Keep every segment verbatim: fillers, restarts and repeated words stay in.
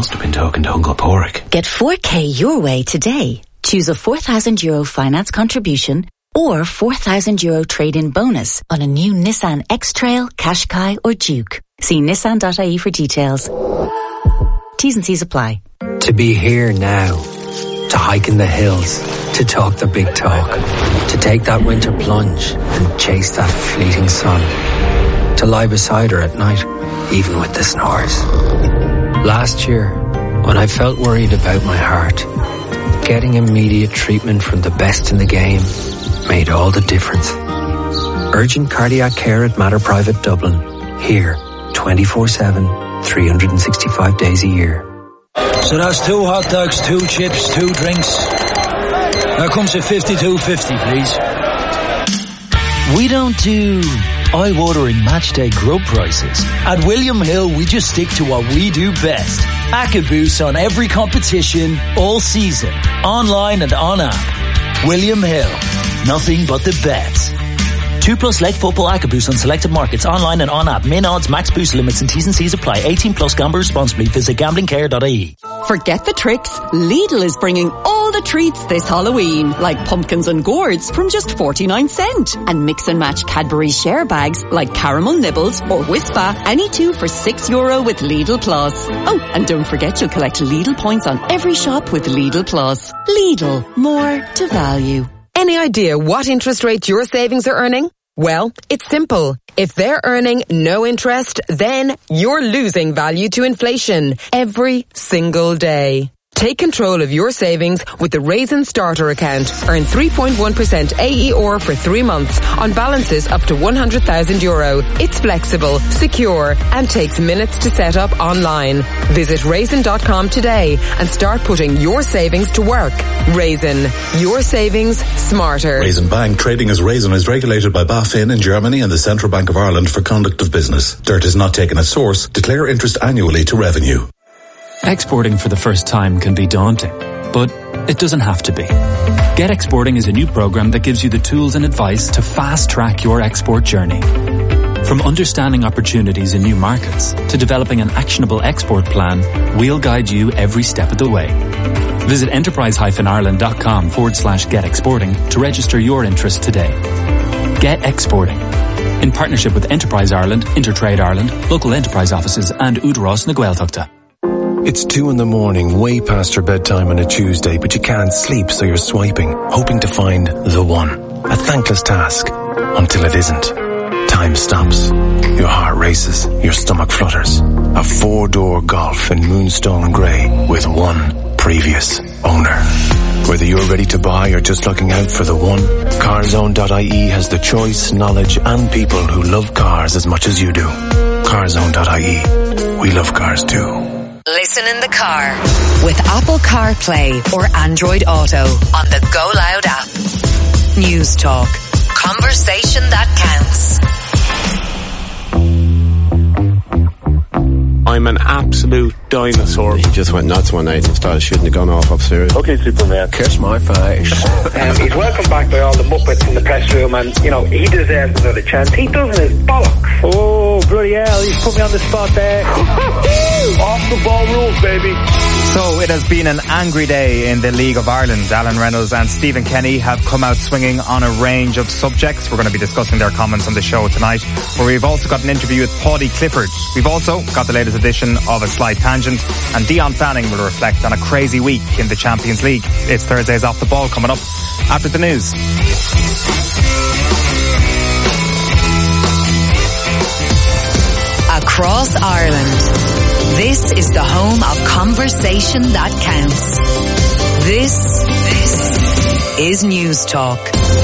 must have been talking to Uncle Porrick. Get four K your way today. Choose a four thousand euro finance contribution or four thousand euro trade-in bonus on a new Nissan X-Trail, Qashqai or Duke. See nissan dot I E for details. T's and C's apply. To be here now, to hike in the hills, to talk the big talk, to take that winter plunge and chase that fleeting sun, to lie beside her at night, even with the snores. Last year, when I felt worried about my heart, getting immediate treatment from the best in the game made all the difference. Urgent cardiac care at Mater Private Dublin, here twenty-four seven, three hundred sixty-five days a year. So that's two hot dogs, two chips, two drinks. That comes at fifty-two fifty, please. We don't do eye-watering matchday grub prices. At William Hill, we just stick to what we do best. AccaBoost on every competition, all season, online and on app. William Hill, nothing but the best. Two plus leg football AccaBoost on selected markets, online and on app. Min odds, max boost limits and T's and C's apply. eighteen plus, gamble responsibly. Visit gambling care dot I E. Forget the tricks. Lidl is bringing all the treats this Halloween, like pumpkins and gourds from just forty-nine cents. And mix and match Cadbury share bags like caramel nibbles or Whisper, any two for six euro with Lidl Plus. Oh, and don't forget you'll collect Lidl points on every shop with Lidl Plus. Lidl, more to value. Any idea what interest rate your savings are earning? Well, it's simple. If they're earning no interest, then you're losing value to inflation every single day. Take control of your savings with the Raisin Starter account. Earn three point one percent A E R for three months on balances up to one hundred thousand euro. It's flexible, secure, and takes minutes to set up online. Visit raisin dot com today and start putting your savings to work. Raisin, your savings smarter. Raisin Bank, trading as Raisin, is regulated by BaFin in Germany and the Central Bank of Ireland for conduct of business. Dirt is not taken at source. Declare interest annually to revenue. Exporting for the first time can be daunting, but it doesn't have to be. Get Exporting is a new program that gives you the tools and advice to fast-track your export journey. From understanding opportunities in new markets to developing an actionable export plan, we'll guide you every step of the way. Visit enterprise-ireland.com forward slash get exporting to register your interest today. Get Exporting. In partnership with Enterprise Ireland, Intertrade Ireland, local enterprise offices and Udros na Gaeltachta. It's two in the morning, way past your bedtime on a Tuesday, but you can't sleep, so you're swiping, hoping to find the one. A thankless task, until it isn't. Time stops. Your heart races, your stomach flutters. A four-door Golf in Moonstone Grey with one previous owner. Whether you're ready to buy or just looking out for the one, carzone dot I E has the choice, knowledge and people who love cars as much as you do. carzone dot I E. We love cars too. Listen in the car with Apple CarPlay or Android Auto on the Go Loud app. News Talk. Conversation that counts. I'm an absolute dinosaur. He just went nuts one night and started shooting the gun off upstairs. Okay, Superman. Kiss my face. um, he's welcomed back by all the Muppets in the press room, and, you know, he deserves another chance. He doesn't his bollocks. Oh, bloody hell, he's put me on the spot there. Off the ball rules, baby. So it has been an angry day in the League of Ireland. Alan Reynolds and Stephen Kenny have come out swinging on a range of subjects. We're going to be discussing their comments on the show tonight, where we've also got an interview with Paudie Clifford. We've also got the latest edition of A Slight Tangent, and Dion Fanning will reflect on a crazy week in the Champions League. It's Thursday's Off the Ball coming up after the news. Across Ireland, this is the home of conversation that counts. This, this is News Talk.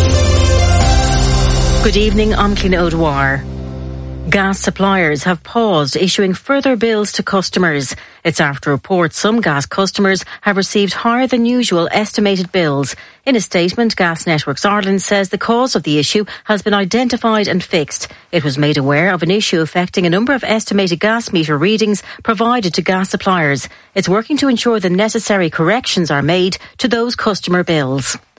Good evening, I'm Cian O'Dwyer. Gas suppliers have paused issuing further bills to customers. It's after reports some gas customers have received higher than usual estimated bills. In a statement, Gas Networks Ireland says the cause of the issue has been identified and fixed. It was made aware of an issue affecting a number of estimated gas meter readings provided to gas suppliers. It's working to ensure the necessary corrections are made to those customer bills.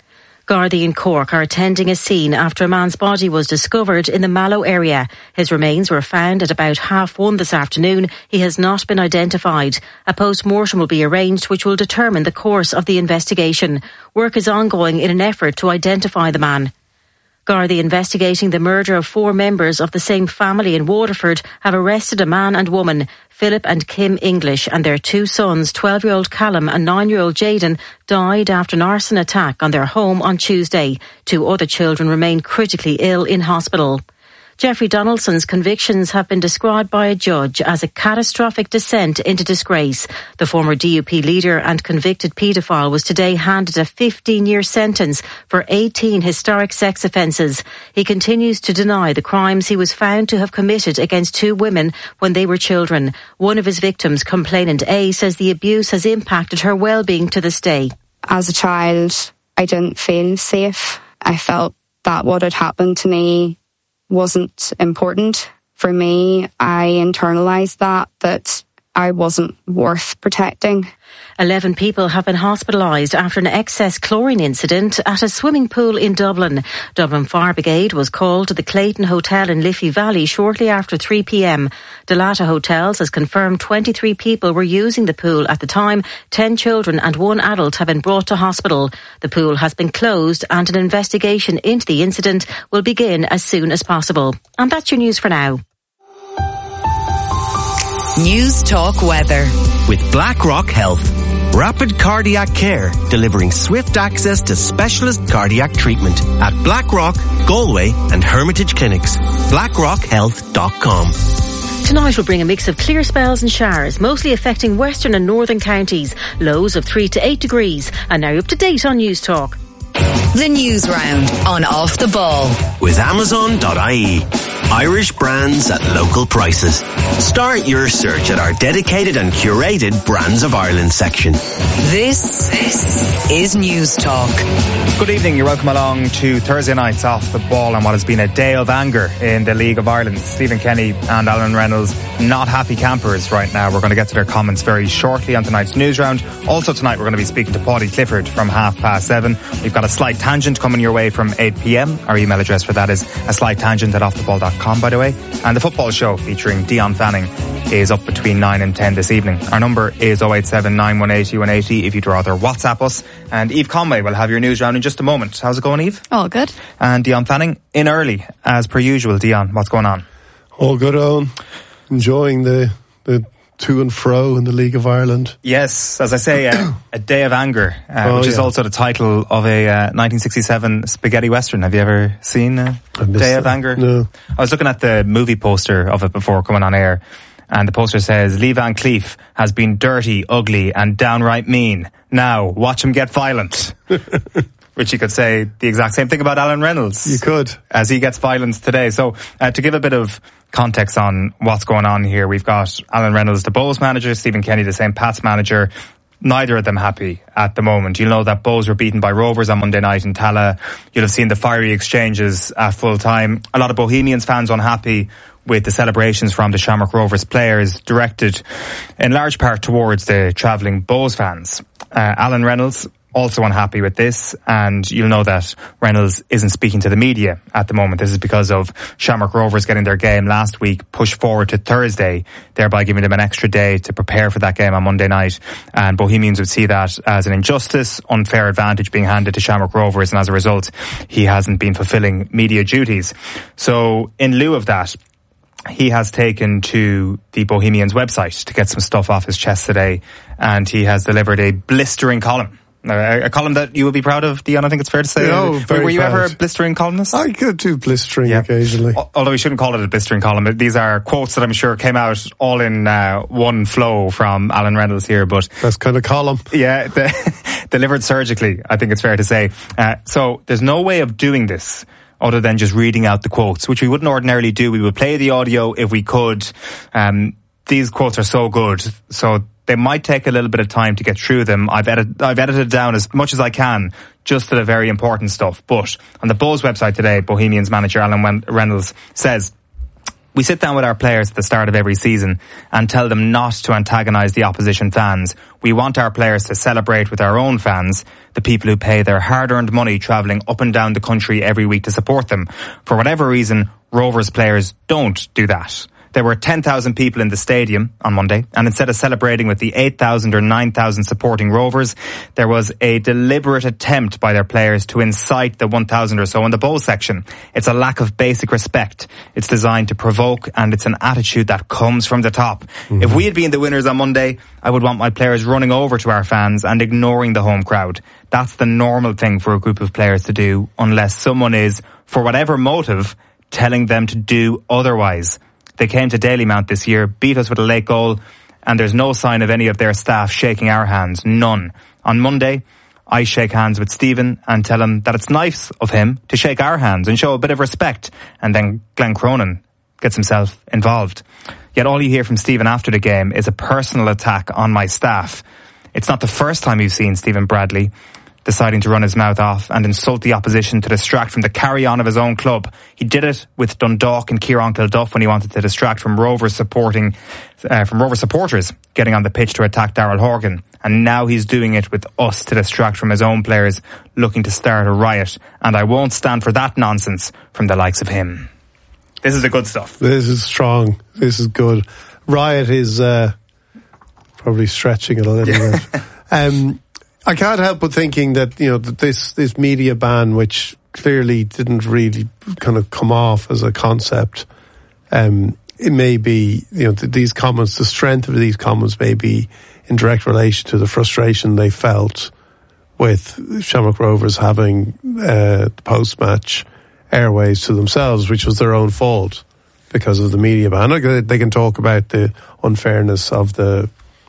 Gardaí in Cork are attending a scene after a man's body was discovered in the Mallow area. His remains were found at about half one this afternoon. He has not been identified. A post-mortem will be arranged which will determine the course of the investigation. Work is ongoing in an effort to identify the man. Gardaí investigating the murder of four members of the same family in Waterford have arrested a man and woman, Philip and Kim English, and their two sons, twelve-year-old Callum and nine-year-old Jaden, died after an arson attack on their home on Tuesday. Two other children remain critically ill in hospital. Jeffrey Donaldson's convictions have been described by a judge as a catastrophic descent into disgrace. The former D U P leader and convicted paedophile was today handed a fifteen-year sentence for eighteen historic sex offences. He continues to deny the crimes he was found to have committed against two women when they were children. One of his victims, complainant A, says the abuse has impacted her well-being to this day. As a child, I didn't feel safe. I felt that what had happened to me wasn't important for me. I internalised that, that I wasn't worth protecting. Eleven people have been hospitalised after an excess chlorine incident at a swimming pool in Dublin. Dublin Fire Brigade was called to the Clayton Hotel in Liffey Valley shortly after three p.m. Dalata Hotels has confirmed twenty-three people were using the pool at the time. Ten children and one adult have been brought to hospital. The pool has been closed and an investigation into the incident will begin as soon as possible. And that's your news for now. News Talk Weather. With BlackRock Health. Rapid cardiac care, delivering swift access to specialist cardiac treatment at Blackrock, Galway and Hermitage Clinics. blackrock health dot com. Tonight will bring a mix of clear spells and showers, mostly affecting western and northern counties. Lows of three to eight degrees. And now you're up to date on News Talk. The News Round on Off the Ball. With Amazon dot I E. Irish brands at local prices. Start your search at our dedicated and curated Brands of Ireland section. This, this is News Talk. Good evening, you're welcome along to Thursday night's Off the Ball and what has been a day of anger in the League of Ireland. Stephen Kenny and Alan Reynolds, not happy campers right now. We're going to get to their comments very shortly on tonight's News Round. Also tonight we're going to be speaking to Paudie Clifford from half past seven. We've got a slight tangent coming your way from eight p.m. Our email address for that is a slight tangent at off the ball dot com, by the way. And the football show featuring Dion Fanning is up between nine and ten this evening. Our number is oh eight seven, nine one eight, one eight oh if you'd rather WhatsApp us. And Eve Conway will have your News Round in just a moment. How's it going, Eve? All good. And Dion Fanning in early, as per usual. Dion, what's going on? All good, Owen. Enjoying the the to and fro in the League of Ireland. Yes, as I say, uh, a day of anger, uh, oh, which is yeah. also the title of a uh, nineteen sixty-seven spaghetti western. Have you ever seen uh, Day of Anger? No. I was looking at the movie poster of it before coming on air, and the poster says, Lee Van Cleef has been dirty, ugly and downright mean. Now, watch him get violent. Which you could say the exact same thing about Alan Reynolds. You could. As he gets violence today. So uh, to give a bit of context on what's going on here, we've got Alan Reynolds, the Bows manager, Stephen Kenny, the Saint Pat's manager. Neither of them happy at the moment. You'll know that Bows were beaten by Rovers on Monday night in Tala. You'll have seen the fiery exchanges at full time. A lot of Bohemians fans unhappy with the celebrations from the Shamrock Rovers players, directed in large part towards the travelling Bows fans. Uh, Alan Reynolds also unhappy with this, and you'll know that Reynolds isn't speaking to the media at the moment. This is because of Shamrock Rovers getting their game last week pushed forward to Thursday, thereby giving them an extra day to prepare for that game on Monday night. And Bohemians would see that as an injustice, unfair advantage being handed to Shamrock Rovers, and as a result, he hasn't been fulfilling media duties. So in lieu of that, he has taken to the Bohemians website to get some stuff off his chest today, and he has delivered a blistering column. A, a column that you would be proud of, Dion, I think it's fair to say. Oh, very Were you proud. ever a blistering columnist? I could do blistering Yeah. occasionally. Although we shouldn't call it a blistering column. These are quotes that I'm sure came out all in uh, one flow from Alan Reynolds here. But that's kind of column. Yeah, the, delivered surgically, I think it's fair to say. Uh, so there's no way of doing this other than just reading out the quotes, which we wouldn't ordinarily do. We would play the audio if we could. Um, these quotes are so good, so they might take a little bit of time to get through them. I've edited, I've edited down as much as I can, just to the very important stuff. But on the Bows website today, Bohemians manager Alan Reynolds says, We sit down with our players at the start of every season and tell them not to antagonise the opposition fans. We want our players to celebrate with our own fans, the people who pay their hard-earned money travelling up and down the country every week to support them. For whatever reason, Rovers players don't do that. There were ten thousand people in the stadium on Monday, and instead of celebrating with the eight thousand or nine thousand supporting Rovers, there was a deliberate attempt by their players to incite the one thousand or so in the bowl section. It's a lack of basic respect. It's designed to provoke, and it's an attitude that comes from the top. Mm-hmm. If we had been the winners on Monday, I would want my players running over to our fans and ignoring the home crowd. That's the normal thing for a group of players to do, unless someone is, for whatever motive, telling them to do otherwise. They came to Dalymount this year, beat us with a late goal, and there's no sign of any of their staff shaking our hands. None. On Monday, I shake hands with Stephen and tell him that it's nice of him to shake our hands and show a bit of respect. And then Glenn Cronin gets himself involved. Yet all you hear from Stephen after the game is a personal attack on my staff. It's not the first time you've seen Stephen Bradley deciding to run his mouth off and insult the opposition to distract from the carry-on of his own club. He did it with Dundalk and Kieran Kilduff when he wanted to distract from Rovers supporting, uh, from Rovers supporters getting on the pitch to attack Darrell Horgan. And now he's doing it with us to distract from his own players looking to start a riot. And I won't stand for that nonsense from the likes of him. This is the good stuff. This is strong. This is good. Riot is uh, probably stretching it a little yeah. bit. Um, I can't help but thinking that, you know, that this, this media ban, which clearly didn't really kind of come off as a concept, um, it may be, you know, these comments, the strength of these comments may be in direct relation to the frustration they felt with Shamrock Rovers having uh, the post-match airways to themselves, which was their own fault because of the media ban. They can talk about the unfairness of the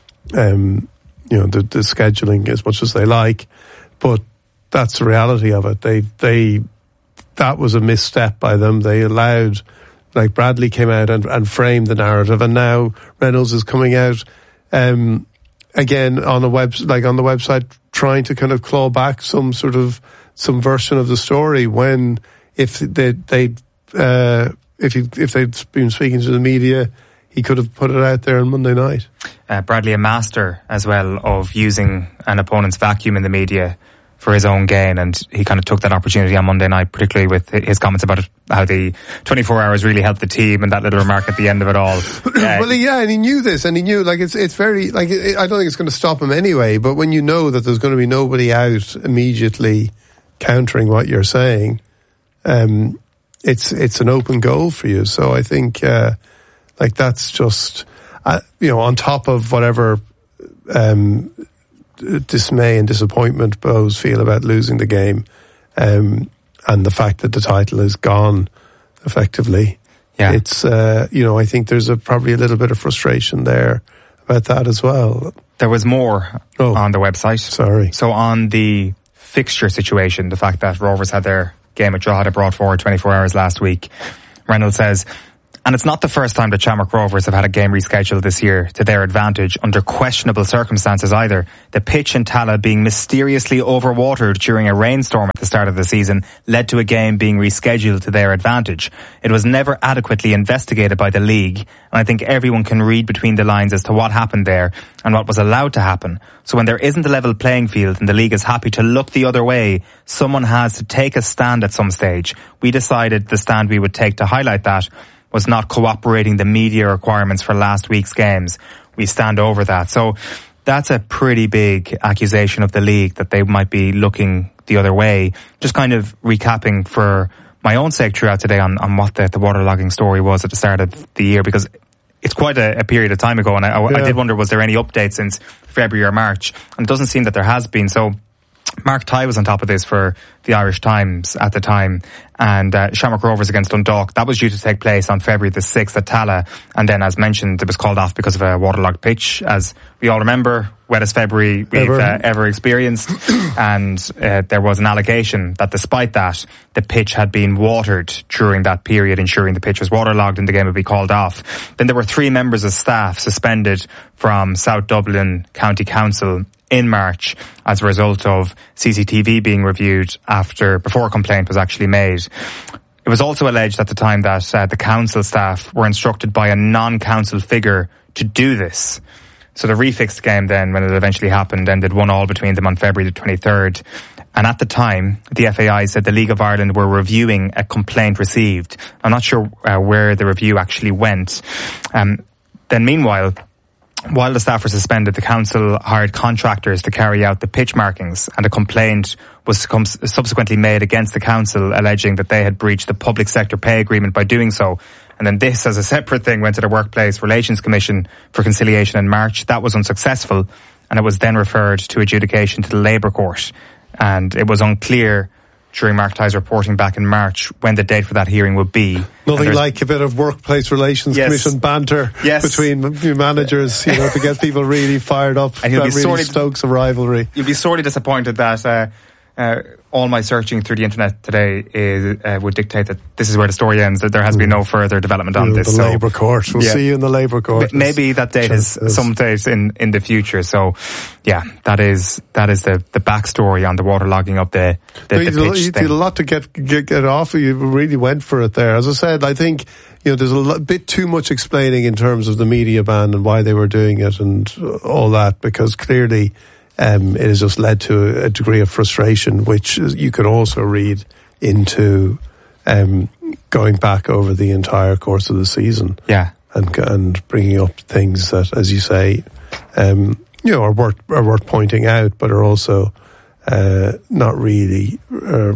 um you know, the, the scheduling as much as they like, but that's the reality of it. They, they, that was a misstep by them. They allowed, like Bradley came out and, and framed the narrative, and now Reynolds is coming out, um, again on a web, like on the website, trying to kind of claw back some sort of, some version of the story when, if they, they, uh, if he, if they'd been speaking to the media, he could have put it out there on Monday night. Uh, Bradley, a master as well of using an opponent's vacuum in the media for his own gain, and he kind of took that opportunity on Monday night, particularly with his comments about it, how the twenty-four hours really helped the team, and that little remark at the end of it all. Uh, well, yeah, and he knew this, and he knew, like, it's it's very, like, it, I don't think it's going to stop him anyway, but when you know that there's going to be nobody out immediately countering what you're saying, um, it's it's an open goal for you. So I think, uh, like, that's just, uh, you know, on top of whatever um, dismay and disappointment Bows feel about losing the game, um, and the fact that the title is gone, effectively. Yeah. It's, uh, you know, I think there's a, probably a little bit of frustration there about that as well. There was more oh, on the website. Sorry. So on the fixture situation, the fact that Rovers had their game at Drogheda brought forward twenty-four hours last week, Reynolds says, and it's not the first time that Shamrock Rovers have had a game rescheduled this year to their advantage under questionable circumstances either. The pitch in Tala being mysteriously overwatered during a rainstorm at the start of the season led to a game being rescheduled to their advantage. It was never adequately investigated by the league, and I think everyone can read between the lines as to what happened there and what was allowed to happen. So when there isn't a level playing field and the league is happy to look the other way, someone has to take a stand at some stage. We decided the stand we would take to highlight that was not cooperating the media requirements for last week's games. We stand over that. So that's a pretty big accusation of the league that they might be looking the other way. Just kind of recapping for my own sake throughout today on, on what the, the waterlogging story was at the start of the year, because it's quite a, a period of time ago, and I, I, yeah. I did wonder, was there any update since February or March? And it doesn't seem that there has been. So Mark Tighe was on top of this for the Irish Times at the time, and uh, Shamrock Rovers against Dundalk, that was due to take place on February the sixth at Tala, and then, as mentioned, it was called off because of a waterlogged pitch, as we all remember, wettest February we've ever, uh, ever experienced. And uh, there was an allegation that despite that, the pitch had been watered during that period, ensuring the pitch was waterlogged and the game would be called off. Then there were three members of staff suspended from South Dublin County Council in March as a result of C C T V being reviewed after, before a complaint was actually made. It was also alleged at the time that uh, the council staff were instructed by a non-council figure to do this. So the refixed game then, when it eventually happened, ended one all between them on February the twenty-third. And at the time, the F A I said the League of Ireland were reviewing a complaint received. I'm not sure uh, where the review actually went. Um, then meanwhile, while the staff were suspended, the council hired contractors to carry out the pitch markings, and a complaint was subsequently made against the council alleging that they had breached the public sector pay agreement by doing so. And then this, as a separate thing, went to the Workplace Relations Commission for conciliation in March. That was unsuccessful, and it was then referred to adjudication to the Labour Court. And it was unclear during Mark Tighe's reporting back in March when the date for that hearing would be. Nothing like a bit of Workplace Relations yes. Commission banter yes. between managers, you know, to get people really fired up. And you'll that be really sorely, stokes a rivalry. You'll be sorely disappointed that uh, uh, all my searching through the internet today is, uh, would dictate that this is where the story ends, that there has been no further development on you know, this. The so, Labour Court. We'll yeah. see you in the Labour Court. Maybe that date is some date in, in the future. So, yeah, that is that is the, the backstory on the waterlogging of the, the, the pitch You thing. did a lot to get, get get off. You really went for it there. As I said, I think you know there's a lot, bit too much explaining in terms of the media ban and why they were doing it and all that, because clearly Um, it has just led to a degree of frustration, which you could also read into um, going back over the entire course of the season. Yeah, and and bringing up things that, as you say, um, you know, are worth are worth pointing out, but are also uh, not really uh,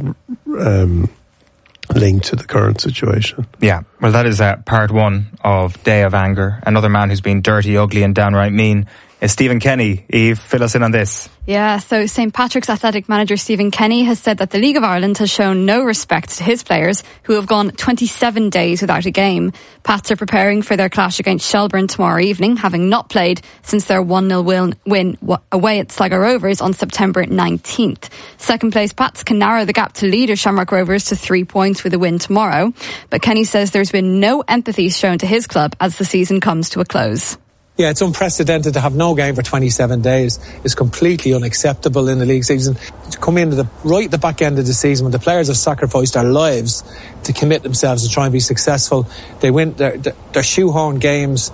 um, linked to the current situation. Yeah, well, that is uh, part one of Day of Anger. Another man who's been dirty, ugly, and downright mean is Stephen Kenny. Eve, fill us in on this. Yeah, so Saint Patrick's athletic manager Stephen Kenny has said that the League of Ireland has shown no respect to his players, who have gone twenty-seven days without a game. Pats are preparing for their clash against Shelbourne tomorrow evening, having not played since their one nil win, win away at Sligo Rovers on September nineteenth. Second place Pats can narrow the gap to leader Shamrock Rovers to three points with a win tomorrow. But Kenny says there's been no empathy shown to his club as the season comes to a close. Yeah, it's unprecedented to have no game for twenty-seven days. It's completely unacceptable in the league season. To come into the right at the back end of the season when the players have sacrificed their lives to commit themselves to try and be successful. They win their, their, their shoehorn games,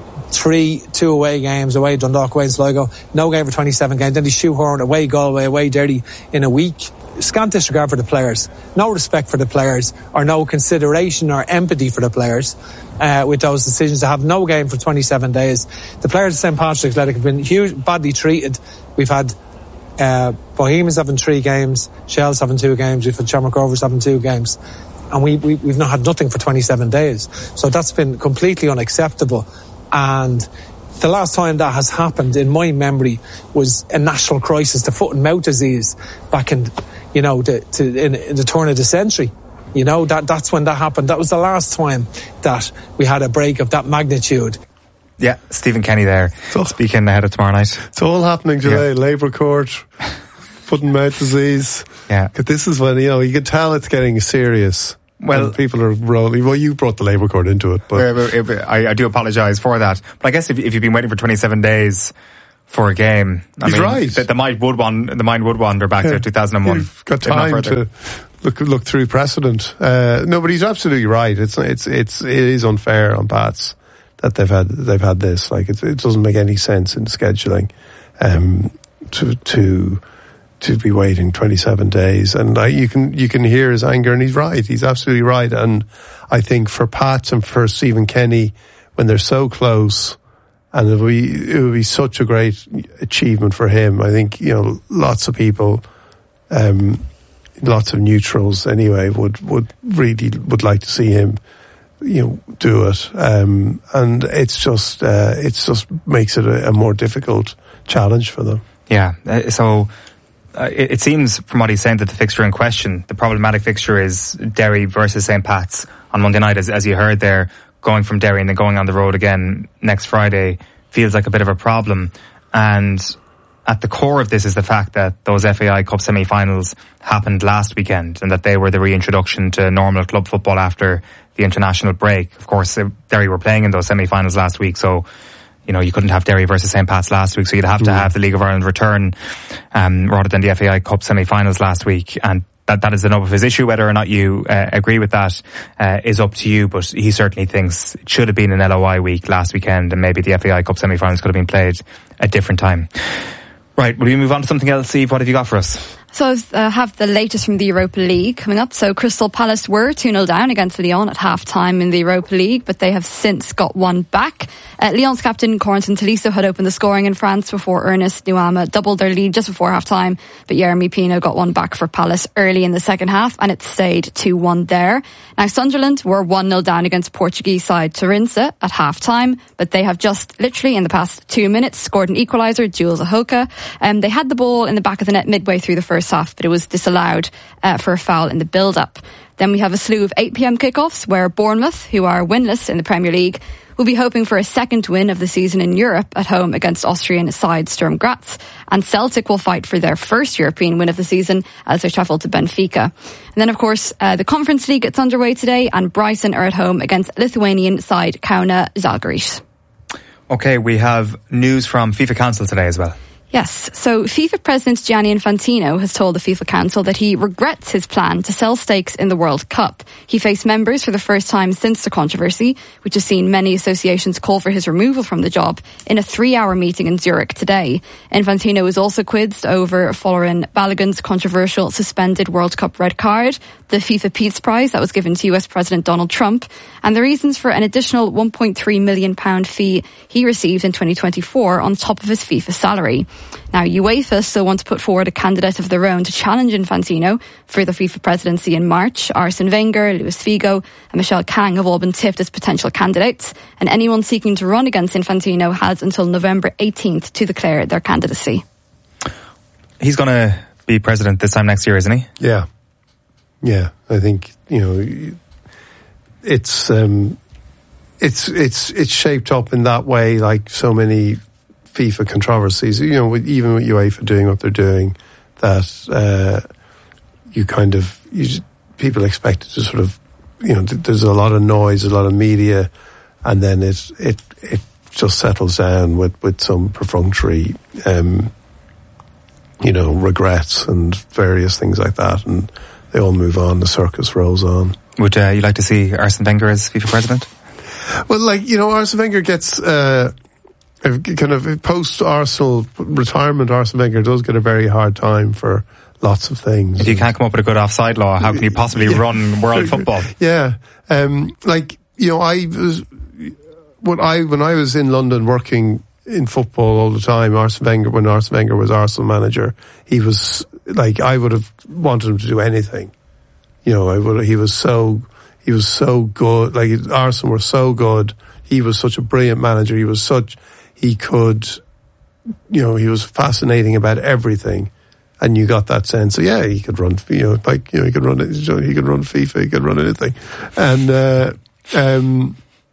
three, two away games, away Dundalk, away in Sligo. No game for twenty-seven games. Then they shoehorn away Galway, away Derry in a week. Scant disregard for the players, no respect for the players, or no consideration or empathy for the players uh, with those decisions to have no game for twenty-seven days. The players of Saint Patrick's Athletic have been huge, badly treated. We've had uh, Bohemians having three games, Shells having two games, we've had Shamrock Rovers having two games, and we, we, we've not had nothing for twenty-seven days. So that's been completely unacceptable. And the last time that has happened in my memory was a national crisis, the foot and mouth disease, back in, you know, the, to, in, in the turn of the century. You know, that that's when that happened. That was the last time that we had a break of that magnitude. Yeah, Stephen Kenny there, so, speaking ahead of tomorrow night. It's all happening today. Yeah. Labour Court, foot and mouth disease. Yeah. This is when, you know, you can tell it's getting serious. Well, and people are rolling. Well, you brought the Labour Court into it, but uh, I, I do apologise for that. But I guess if, if you've been waiting for twenty-seven days for a game, I he's mean, right. The, the mind would wander. The mind would wander back yeah. to two thousand one. You've got time to look look through precedent. Uh, no, but he's absolutely right. It's it's it's it is unfair on Pats that they've had they've had this. Like it, it doesn't make any sense in scheduling um, to to. to be waiting twenty-seven days, and uh, you can you can hear his anger, and he's right. He's absolutely right. And I think for Pats and for Stephen Kenny, when they're so close, and it would be it would be such a great achievement for him. I think, you know, lots of people, um, lots of neutrals anyway, would would really would like to see him, you know, do it. Um, and it's just uh, it's just makes it a, a more difficult challenge for them. Yeah. Uh, so. Uh, it, it seems from what he's saying that the fixture in question, the problematic fixture, is Derry versus Saint Pat's on Monday night. As, as you heard there, going from Derry and then going on the road again next Friday feels like a bit of a problem. And at the core of this is the fact that those F A I Cup semi-finals happened last weekend, and that they were the reintroduction to normal club football after the international break. Of course, Derry were playing in those semi-finals last week, so you know, you couldn't have Derry versus Saint Pat's last week, so you'd have to have the League of Ireland return um, rather than the F A I Cup semi-finals last week. And that, that is enough of his issue. Whether or not you uh, agree with that uh, is up to you, but he certainly thinks it should have been an L O I week last weekend, and maybe the F A I Cup semi-finals could have been played at a different time. Right, will we move on to something else, Eve? What have you got for us? So I uh, have the latest from the Europa League coming up. So Crystal Palace were two nil down against Lyon at half-time in the Europa League, but they have since got one back. Uh, Lyon's captain Corentin Tolisso had opened the scoring in France before Ernest Nuama doubled their lead just before half-time, but Jeremy Pino got one back for Palace early in the second half, and it stayed two one there. Now Sunderland were one nil down against Portuguese side Turense at half-time, but they have just literally in the past two minutes scored an equaliser, Jules Ahoka. Um, they had the ball in the back of the net midway through the first half, but it was disallowed uh, for a foul in the build-up. Then we have a slew of eight p.m. kickoffs where Bournemouth, who are winless in the Premier League, will be hoping for a second win of the season in Europe at home against Austrian side Sturm Graz. And Celtic will fight for their first European win of the season as they travel to Benfica. And then, of course, uh, the Conference League gets underway today, and Brighton are at home against Lithuanian side Kauna Žalgiris. Okay, we have news from FIFA Council today as well. Yes, so FIFA President Gianni Infantino has told the FIFA Council that he regrets his plan to sell stakes in the World Cup. He faced members for the first time since the controversy, which has seen many associations call for his removal from the job, in a three-hour meeting in Zurich today. Infantino was also quizzed over Folarin Balogun's controversial suspended World Cup red card, the FIFA Peace Prize that was given to U S President Donald Trump, and the reasons for an additional one point three million pounds fee he received in twenty twenty-four on top of his FIFA salary. Now, UEFA still want to put forward a candidate of their own to challenge Infantino for the FIFA presidency in March. Arsene Wenger, Luis Figo and Michel Kang have all been tipped as potential candidates, and anyone seeking to run against Infantino has until November eighteenth to declare their candidacy. He's going to be president this time next year, isn't he? Yeah. Yeah, I think, you know, it's um, it's it's it's shaped up in that way, like so many FIFA controversies. You know, with, even with UEFA doing what they're doing, that uh, you kind of you just, people expect it to sort of, you know, th- there's a lot of noise, a lot of media, and then it it it just settles down with with some perfunctory, um, you know, regrets and various things like that, and they all move on, the circus rolls on. Would uh, you like to see Arsene Wenger as FIFA president? Well, like, you know, Arsene Wenger gets uh, a kind of post-Arsenal retirement. Arsene Wenger does get a very hard time for lots of things. If you can't come up with a good offside law, how can you possibly yeah. run world football? Yeah. Um, like, you know, I was, when I, when I was in London working in football all the time, Arsene Wenger, when Arsene Wenger was Arsenal manager, he was, like, I would have wanted him to do anything. You know, I would, he was so, he was so good. Like, Arsenal were so good. He was such a brilliant manager. He was such, he could, you know, he was fascinating about everything. And you got that sense. So yeah, he could run, you know, like, you know, he could run, he could run FIFA, he could run anything. And, uh, um,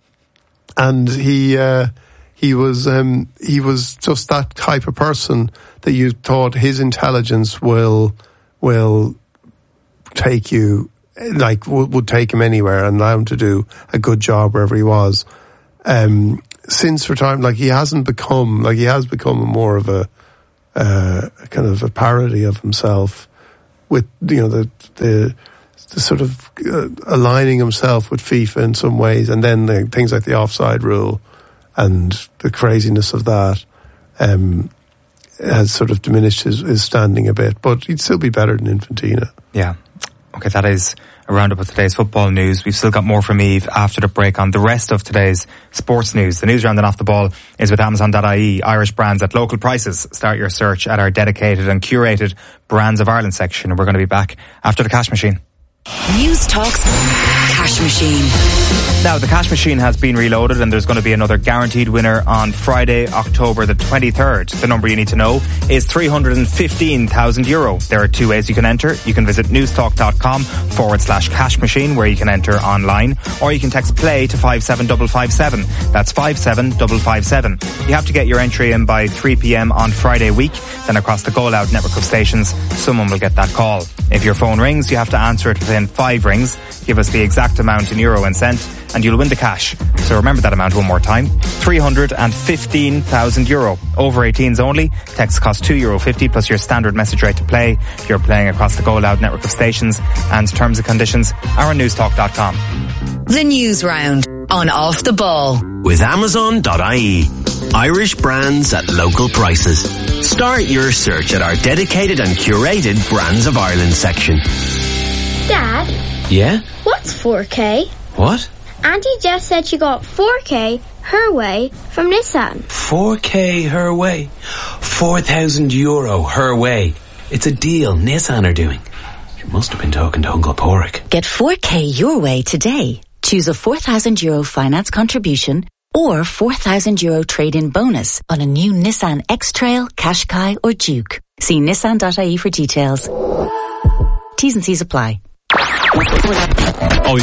and he, uh, he was, um, he was just that type of person that you thought his intelligence will, will take you, like, would, would take him anywhere and allow him to do a good job wherever he was. Um, since retirement, like, he hasn't become, like, he has become more of a, uh, kind of a parody of himself with, you know, the, the, the sort of uh, aligning himself with FIFA in some ways, and then the, things like the offside rule and the craziness of that, um, has sort of diminished his, his standing a bit, but he'd still be better than Infantino. Yeah. Okay, that is a roundup of today's football news. We've still got more from Eve after the break on the rest of today's sports news. The news round and off the ball is with Amazon dot I E. Irish brands at local prices. Start your search at our dedicated and curated Brands of Ireland section, and we're going to be back after the cash machine. News Talk's Cash Machine. Now, the cash machine has been reloaded and there's going to be another guaranteed winner on Friday, October the twenty-third. The number you need to know is three hundred fifteen thousand euro. There are two ways you can enter. You can visit newstalk.com forward slash cash machine where you can enter online, or you can text play to five seven five five seven. That's five seven five five seven. You have to get your entry in by three p.m. on Friday week. Then across the Go Loud network of stations, someone will get that call. If your phone rings, you have to answer it within five rings. Give us the exact amount in euro and cent. and you'll win the cash. So remember that amount one more time. three hundred fifteen thousand euro. Over eighteens only. Text costs two euro fifty plus your standard message rate to play. If you're playing across the Go Loud network of stations, and terms and conditions are on newstalk dot com. The News Round on Off the Ball. With Amazon dot I E. Irish brands at local prices. Start your search at our dedicated and curated Brands of Ireland section. Dad? Yeah? What's four K? What? Auntie just said she got four K her way from Nissan. four K her way? four thousand euro her way. It's a deal Nissan are doing. She must have been talking to Uncle Porrick. Get four K your way today. Choose a four thousand euro finance contribution or four thousand euro trade-in bonus on a new Nissan X-Trail, Qashqai or Duke. See nissan dot I E for details. T's and C's apply. Oh,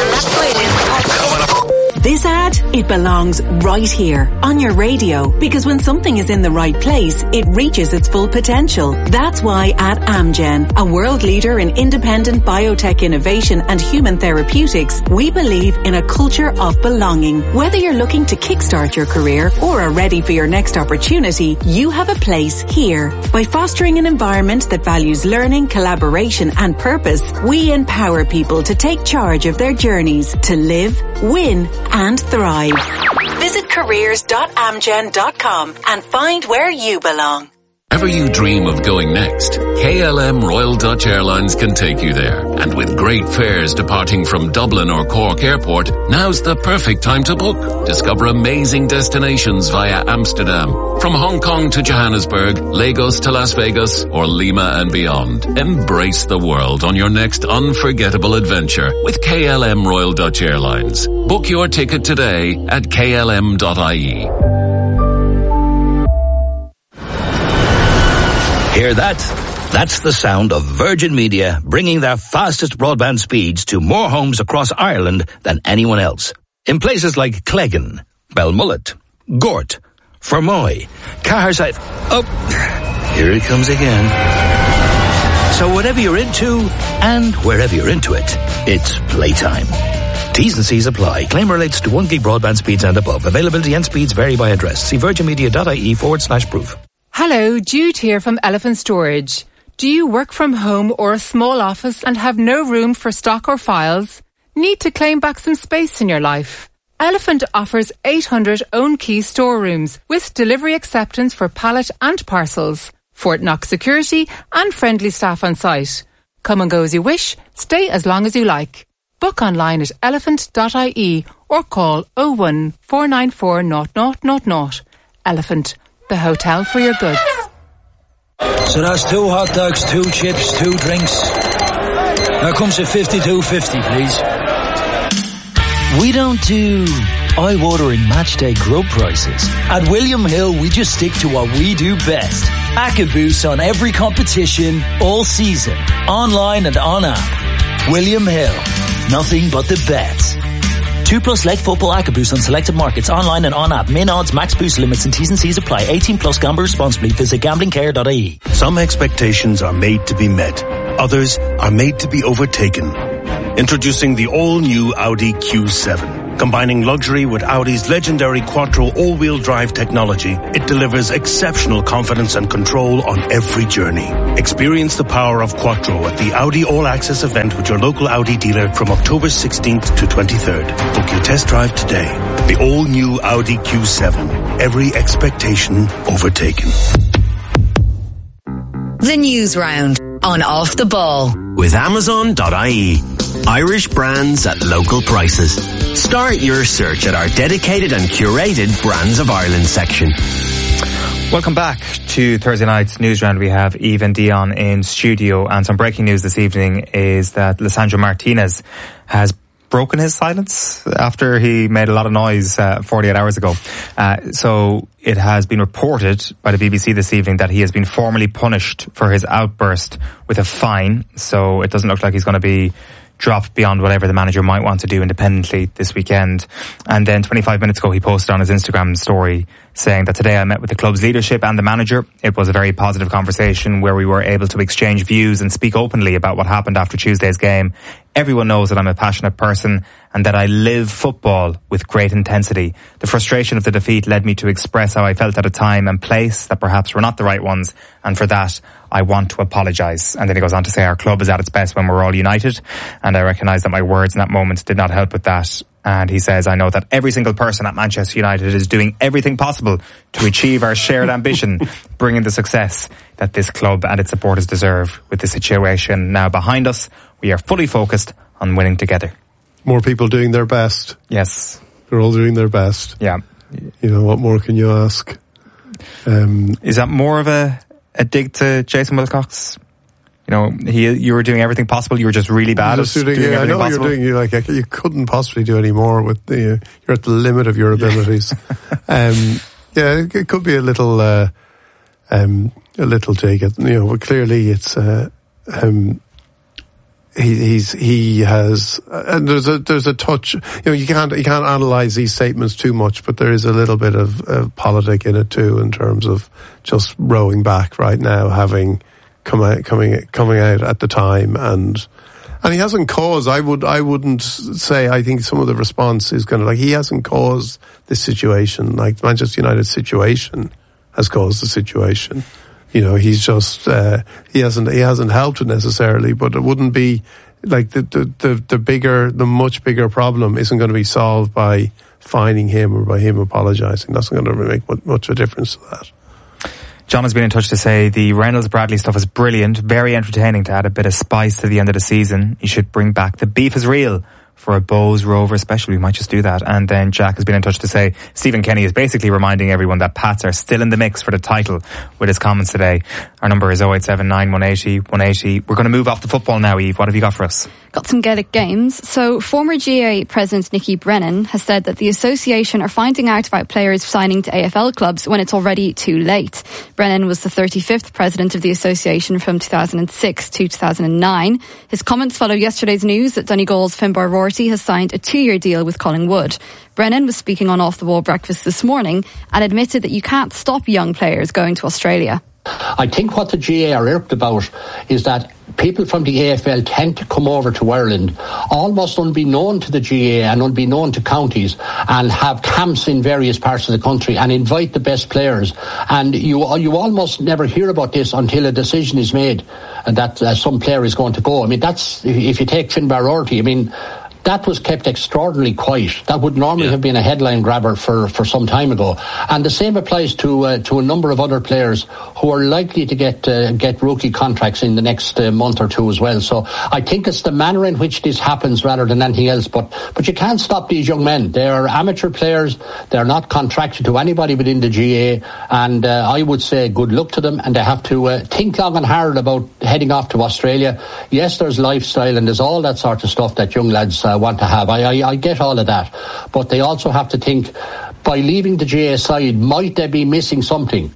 This ad, it belongs right here on your radio, because when something is in the right place, it reaches its full potential. That's why at Amgen, a world leader in independent biotech innovation and human therapeutics, we believe in a culture of belonging. Whether you're looking to kickstart your career or are ready for your next opportunity, you have a place here. By fostering an environment that values learning, collaboration and purpose, we empower people to take charge of their journeys to live, win and thrive. Visit careers dot amgen dot com and find where you belong. Ever you dream of going next, K L M Royal Dutch Airlines can take you there. And with great fares departing from Dublin or Cork Airport, now's the perfect time to book. Discover amazing destinations via Amsterdam. From Hong Kong to Johannesburg, Lagos to Las Vegas, or Lima and beyond. Embrace the world on your next unforgettable adventure with K L M Royal Dutch Airlines. Book your ticket today at K L M dot I E. Hear that? That's the sound of Virgin Media bringing their fastest broadband speeds to more homes across Ireland than anyone else. In places like Cleggan, Belmullet, Gort, Fermoy, Caherside. Oh, here it comes again. So whatever you're into and wherever you're into it, it's playtime. T's and C's apply. Claim relates to one gig broadband speeds and above. Availability and speeds vary by address. See virginmedia.ie forward slash proof. Hello, Jude here from Elephant Storage. Do you work from home or a small office and have no room for stock or files? Need to claim back some space in your life? Elephant offers eight hundred own key storerooms with delivery acceptance for pallet and parcels, Fort Knox security and friendly staff on site. Come and go as you wish, stay as long as you like. Book online at elephant dot I E or call oh one four nine four zero zero zero zero. Elephant, the hotel for your goods. So that's two hot dogs, two chips, two drinks. Now comes a fifty-two fifty, please. We don't do eye-watering matchday grub prices. At William Hill, we just stick to what we do best. AccaBoost on every competition, all season, online and on app. William Hill, nothing but the best. Two plus leg football AccaBoost on selected markets, online and on app. Min odds, max boost limits and T's and C's apply. eighteen plus, gamble responsibly. Visit gambling care dot I E. Some expectations are made to be met. Others are made to be overtaken. Introducing the all-new Audi Q seven. Combining luxury with Audi's legendary Quattro all-wheel drive technology, it delivers exceptional confidence and control on every journey. Experience the power of Quattro at the Audi All-Access event with your local Audi dealer from October sixteenth to twenty-third. Book your test drive today. The all-new Audi Q seven. Every expectation overtaken. The News Round on Off the Ball. With Amazon dot I E. Irish brands at local prices. Start your search at our dedicated and curated Brands of Ireland section. Welcome back to Thursday night's News Round. We have Eve and Dion in studio, and some breaking news this evening is that Lisandro Martinez has broken his silence after he made a lot of noise uh, forty-eight hours ago. Uh, so it has been reported by the B B C this evening that he has been formally punished for his outburst with a fine. So it doesn't look like he's going to be dropped beyond whatever the manager might want to do independently this weekend. And then twenty-five minutes ago, he posted on his Instagram story saying that today I met with the club's leadership and the manager. It was a very positive conversation where we were able to exchange views and speak openly about what happened after Tuesday's game. Everyone knows that I'm a passionate person and that I live football with great intensity. The frustration of the defeat led me to express how I felt at a time and place that perhaps were not the right ones, and for that I want to apologise. And then he goes on to say our club is at its best when we're all united, and I recognise that my words in that moment did not help with that. And he says, I know that every single person at Manchester United is doing everything possible to achieve our shared ambition, bringing the success that this club and its supporters deserve. With the situation now behind us, we are fully focused on winning together. More people doing their best. Yes. They're all doing their best. Yeah. You know, what more can you ask? Um, is that more of a, a dig to Jason Wilcox? You know, he, you were doing everything possible. You were just really bad at doing, doing yeah, everything I know possible. you're doing. You're like you couldn't possibly do any more. With the, uh, you're at the limit of your abilities. um, yeah, it, it could be a little, uh, um, a little dig. You know, but clearly it's. Uh, um, he, he's he has, and there's a there's a touch. You know, you can't you can't analyse these statements too much, but there is a little bit of, of politic in it too, in terms of just rowing back right now, having. Come out, coming coming out at the time, and and he hasn't caused. I would I wouldn't say. I think some of the response is kind of like he hasn't caused this situation. Like the Manchester United situation has caused the situation. You know, he's just uh, he hasn't he hasn't helped it necessarily, but it wouldn't be like the the the, the bigger the much bigger problem isn't going to be solved by fining him or by him apologising. That's not going to make much of a difference to that. John has been in touch to say the Reynolds-Bradley stuff is brilliant, very entertaining to add a bit of spice to the end of the season. You should bring back the beef is real for a Bose Rover special. We might just do that. And then Jack has been in touch to say Stephen Kenny is basically reminding everyone that Pats are still in the mix for the title with his comments today. Our number is oh eight seven nine, one eight oh, one eight oh. We're going to move off the football now, Eve. What have you got for us? Got some Gaelic games. So former G A A President Nicky Brennan has said that the association are finding out about players signing to A F L clubs when it's already too late. Brennan was the thirty-fifth president of the association from two thousand six to two thousand nine. His comments follow yesterday's news that Donegal's Finbar Rorty has signed a two-year deal with Collingwood. Brennan was speaking on Off the Wall Breakfast this morning and admitted that you can't stop young players going to Australia. I think what the G A A are irked about is that people from the A F L tend to come over to Ireland almost unbeknown to the G A A and unbeknown to counties, and have camps in various parts of the country and invite the best players. And you you almost never hear about this until a decision is made that uh, some player is going to go. I mean, that's, if you take Finbar Rorty, I mean, that was kept extraordinarily quiet. That would normally yeah. have been a headline grabber for, for some time ago. And the same applies to uh, to a number of other players who are likely to get uh, get rookie contracts in the next uh, month or two as well. So I think it's the manner in which this happens rather than anything else. But but you can't stop these young men. They are amateur players. They're not contracted to anybody within the G A A. And uh, I would say good luck to them. And they have to uh, think long and hard about heading off to Australia. Yes, there's lifestyle and there's all that sort of stuff that young lads uh, want to have. I, I, I get all of that, but they also have to think, by leaving the G A A side, might they be missing something?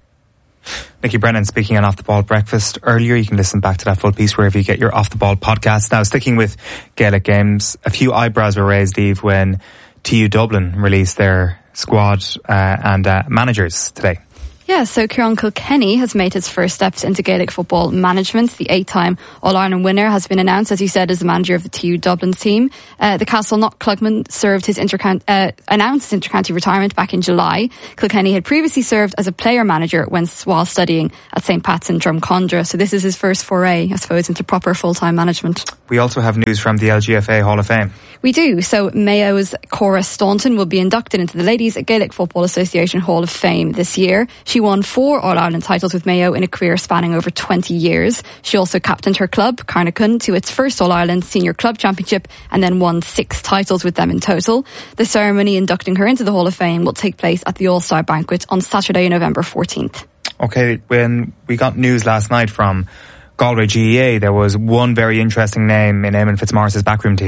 Nicky Brennan speaking on Off the Ball Breakfast earlier. You can listen back to that full piece wherever you get your Off the Ball podcast. Now, sticking with Gaelic games, a few eyebrows were raised, Eve, when T U Dublin released their squad uh, and uh, managers today. Yeah, so Kieran Kilkenny has made his first steps into Gaelic football management. The eight-time All-Ireland winner has been announced, as you said, as the manager of the T U Dublin team. Uh, the Castleknock Clubman served his intercount, uh, announced his intercounty retirement back in July. Kilkenny had previously served as a player manager when while studying at Saint Pat's in Drumcondra. So this is his first foray, I suppose, into proper full-time management. We also have news from the L G F A Hall of Fame. We do. So Mayo's Cora Staunton will be inducted into the Ladies Gaelic Football Association Hall of Fame this year. She won four All-Ireland titles with Mayo in a career spanning over twenty years. She also captained her club, Carnachan, to its first All-Ireland Senior Club Championship and then won six titles with them in total. The ceremony inducting her into the Hall of Fame will take place at the All-Star Banquet on Saturday, November fourteenth. Okay, when we got news last night from Galway G E A, there was one very interesting name in Eamon Fitzmaurice's backroom team.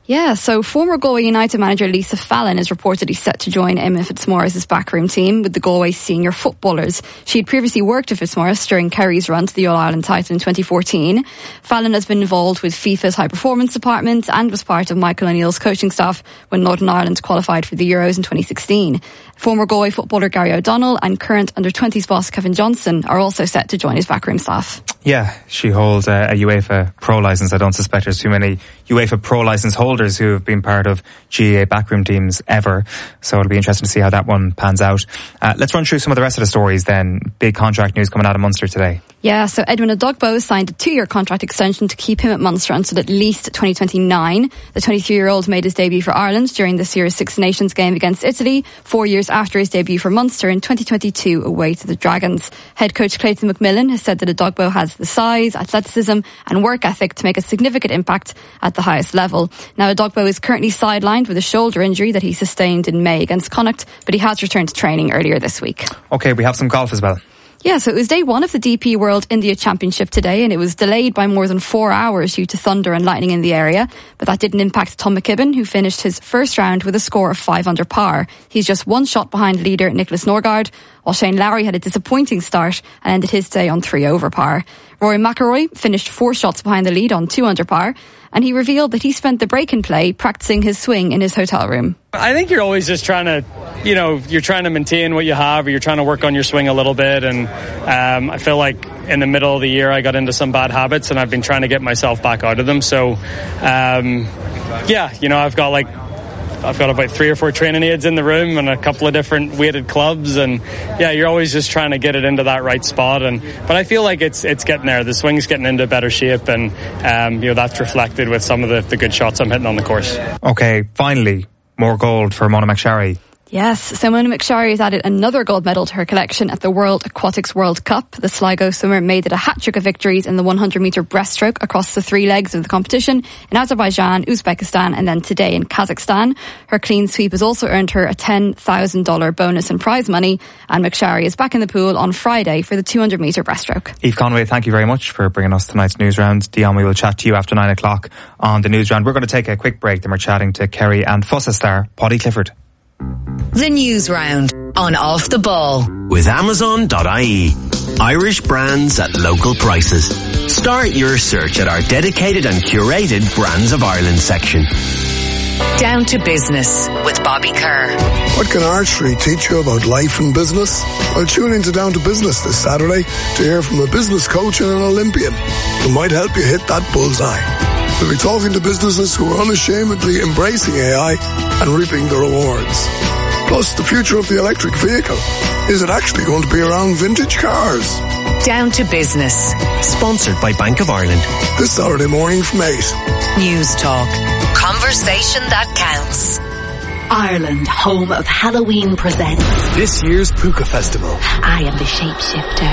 Yeah, so former Galway United manager Lisa Fallon is reportedly set to join Emma Fitzmaurice's backroom team with the Galway senior footballers. She had previously worked with Fitzmaurice during Kerry's run to the All-Ireland title in twenty fourteen. Fallon has been involved with FIFA's high performance department and was part of Michael O'Neill's coaching staff when Northern Ireland qualified for the Euros in twenty sixteen. Former Galway footballer Gary O'Donnell and current under twenties boss Kevin Johnson are also set to join his backroom staff. Yeah, she holds a, a UEFA Pro licence. I don't suspect there's too many UEFA Pro licence holders who have been part of G A A backroom teams ever. So it'll be interesting to see how that one pans out. Uh, let's run through some of the rest of the stories then. Big contract news coming out of Munster today. Yeah, so Edwin Adogbo signed a two-year contract extension to keep him at Munster until at least twenty twenty-nine. The twenty-three-year-old made his debut for Ireland during this year's Six Nations game against Italy, four years after his debut for Munster in twenty twenty-two away to the Dragons. Head coach Clayton McMillan has said that Adogbo has the size, athleticism and work ethic to make a significant impact at the highest level. Now, Adogbo is currently sidelined with a shoulder injury that he sustained in May against Connacht, but he has returned to training earlier this week. Okay, we have some golf as well. Yeah, so it was day one of the D P World India Championship today, and it was delayed by more than four hours due to thunder and lightning in the area. But that didn't impact Tom McKibben, who finished his first round with a score of five under par. He's just one shot behind leader Nicholas Norgard, while Shane Lowry had a disappointing start and ended his day on three over par. Rory McIlroy finished four shots behind the lead on two under par, and he revealed that he spent the break and play practicing his swing in his hotel room. I think you're always just trying to, you know, you're trying to maintain what you have, or you're trying to work on your swing a little bit. And um, I feel like in the middle of the year I got into some bad habits, and I've been trying to get myself back out of them. So, um, yeah, you know, I've got like I've got about three or four training aids in the room and a couple of different weighted clubs, and yeah, you're always just trying to get it into that right spot. And but I feel like it's it's getting there. The swing's getting into better shape, and um, you know, that's reflected with some of the, the good shots I'm hitting on the course. Okay, finally, more gold for Mona McSharry. Yes, so Mona McSharry has added another gold medal to her collection at the World Aquatics World Cup. The Sligo swimmer made it a hat-trick of victories in the one hundred metre breaststroke across the three legs of the competition in Azerbaijan, Uzbekistan and then today in Kazakhstan. Her clean sweep has also earned her a ten thousand dollars bonus in prize money, and McSharry is back in the pool on Friday for the two hundred metre breaststroke. Eve Conway, thank you very much for bringing us tonight's news round. Dion, we will chat to you after nine o'clock on the news round. We're going to take a quick break, then we're chatting to Kerry and Fussa star Paddy Clifford. The News Round on Off the Ball. With Amazon dot I E. Irish brands at local prices. Start your search at our dedicated and curated Brands of Ireland section. Down to Business with Bobby Kerr. What can archery teach you about life and business? Well, tune into Down to Business this Saturday to hear from a business coach and an Olympian who might help you hit that bullseye. We'll be talking to businesses who are unashamedly embracing A I and reaping the rewards. Plus, the future of the electric vehicle. Is it actually going to be around vintage cars? Down to Business. Sponsored by Bank of Ireland. This Saturday morning from eight. News Talk. Conversation that counts. Ireland, home of Halloween, presents this year's Puka Festival. I am the shapeshifter,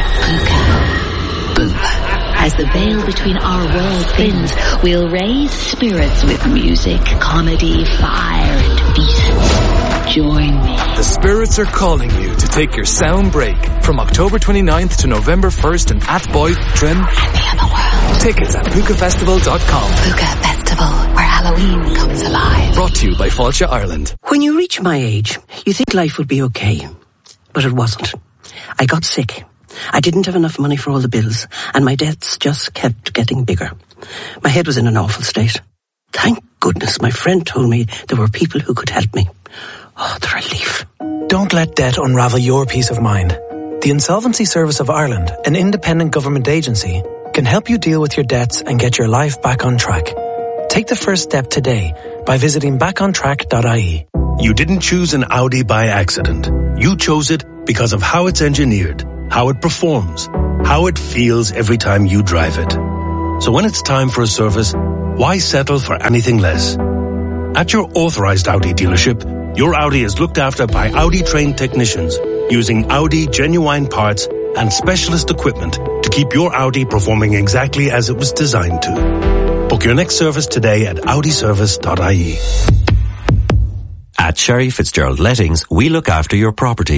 Puka. Boo. As the veil between our worlds thins, we'll raise spirits with music, comedy, fire, and feast. Join me. The spirits are calling you to take your sound break from October twenty-ninth to November first in Athboy, Trim, and the other world. Tickets at puka festival dot com. Puka Festival, where Halloween comes alive. Brought to you by Fáilte Ireland. When you reach my age, you think life would be okay. But it wasn't. I got sick. I didn't have enough money for all the bills, and my debts just kept getting bigger. My head was in an awful state. Thank goodness my friend told me there were people who could help me. Oh, the relief. Don't let debt unravel your peace of mind. The Insolvency Service of Ireland, an independent government agency, can help you deal with your debts and get your life back on track. Take the first step today by visiting back on track dot I E. You didn't choose an Audi by accident. You chose it because of how it's engineered, how it performs, how it feels every time you drive it. So when it's time for a service, why settle for anything less? At your authorized Audi dealership, your Audi is looked after by Audi-trained technicians using Audi genuine parts and specialist equipment to keep your Audi performing exactly as it was designed to. Book your next service today at audi service dot I E. At Sherry Fitzgerald Lettings, we look after your property.